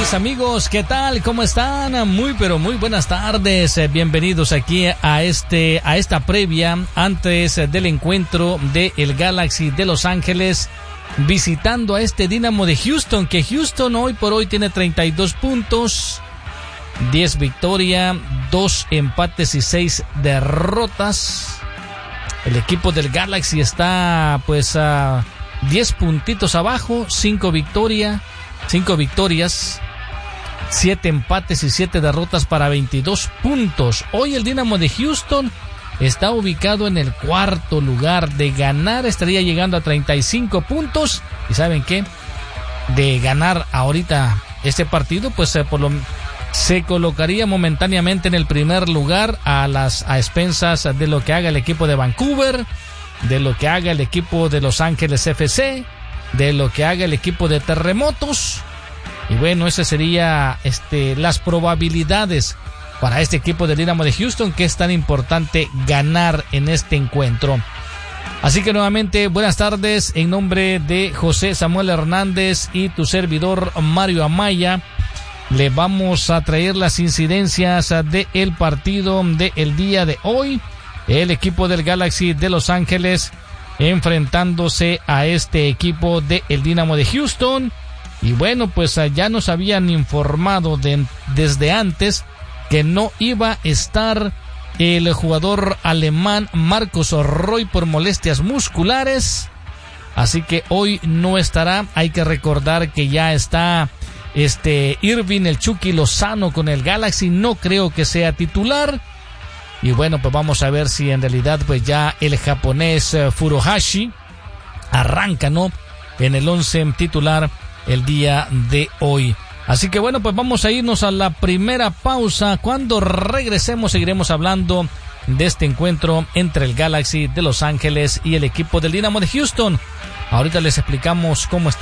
Amigos, ¿qué tal? ¿Cómo están? Muy pero muy buenas tardes. Bienvenidos aquí a esta previa antes del encuentro de el Galaxy de Los Ángeles visitando a este Dynamo de Houston, que Houston hoy por hoy tiene 32 puntos, 10 victorias, 2 empates y 6 derrotas. El equipo del Galaxy está pues a 10 puntitos abajo, 5 victorias, 7 empates y 7 derrotas para 22 puntos. Hoy el Dynamo de Houston está ubicado en el cuarto lugar. De ganar estaría llegando a 35 puntos. ¿Y saben qué? De ganar ahorita este partido, pues se colocaría momentáneamente en el primer lugar a expensas de lo que haga el equipo de Vancouver, de lo que haga el equipo de Los Ángeles FC, de lo que haga el equipo de Terremotos. Y bueno, esas serían las probabilidades para este equipo del Dynamo de Houston, que es tan importante ganar en este encuentro. Así que nuevamente, buenas tardes en nombre de José Samuel Hernández y tu servidor Mario Amaya. Le vamos a traer las incidencias del partido del día de hoy. El equipo del Galaxy de Los Ángeles enfrentándose a este equipo del Dynamo de Houston. Y bueno, pues ya nos habían informado desde antes que no iba a estar el jugador alemán Marcos Roy por molestias musculares. Así que hoy no estará. Hay que recordar que ya está Irving el Chucky Lozano con el Galaxy. No creo que sea titular. Y bueno, pues vamos a ver si en realidad pues ya el japonés Furuhashi arranca, ¿no?, en el 11 titular el día de hoy. Así que bueno, pues vamos a irnos a la primera pausa. Cuando regresemos seguiremos hablando de este encuentro entre el Galaxy de Los Ángeles y el equipo del Dynamo de Houston. Ahorita les explicamos cómo está